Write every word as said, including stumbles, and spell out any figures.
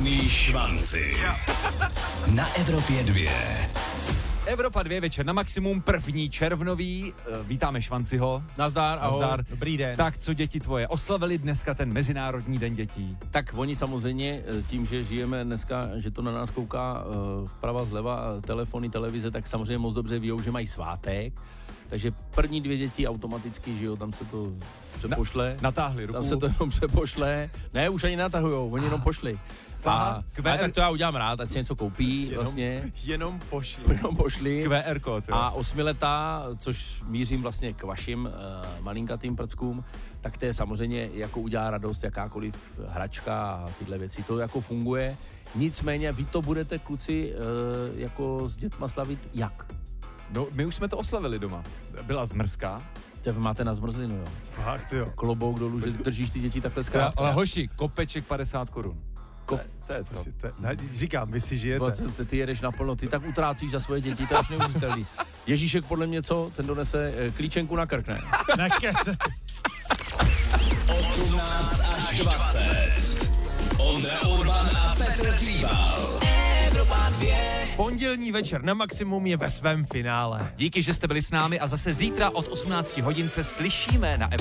Žádný švanci. Na Evropě dvě. Evropa dvě večer na maximum, první červnový. Vítáme Švanciho. Nazdar, ahoj. Nazdar. Dobrý den. Tak, co děti tvoje oslavili dneska ten Mezinárodní den dětí? Tak oni samozřejmě tím, že žijeme dneska, že to na nás kouká uh, vprava zleva, telefony, televize, tak samozřejmě moc dobře víjou, že mají svátek. Takže první dvě děti automaticky, že jo, tam se to přepošle. Na, natáhli ruku. Tam se to jenom přepošle. Ne, už ani natahujou, oni jenom pošli. A, Q R... a tak to já udělám rád, ať si něco koupí jenom, vlastně. Jenom pošli. Jenom pošli. Q R kód, jo. A osmiletá, což mířím vlastně k vašim uh, malinkatým prckům, tak to je samozřejmě jako udělá radost jakákoliv hračka a tyhle věci. To jako funguje. Nicméně vy to budete, kluci, uh, jako s dětma slavit jak? No, my už jsme to oslavili doma. Byla zmrzka. Vy máte na zmrzlinu, jo? Fakt, jo. Klobouk dolů, že držíš ty děti takhle Ale, zkrátka. ale hoši, kopeček padesát korun. Ko- to je co? To, ne, říkám, vy si žijete. Ty, ty jedeš naplno, ty tak utrácíš za svoje děti, to je až neuvěřitelný. Ježíšek podle mě co? Ten donese eh, klíčenku na krk, ne? Nekece. osmnáct až dvacet. Ondra Urban a Petr Hříbal. Evropa dvě. Pondělní večer na maximum je ve svém finále. Díky, že jste byli s námi a zase zítra od osmnáct hodin se slyšíme na Evropě.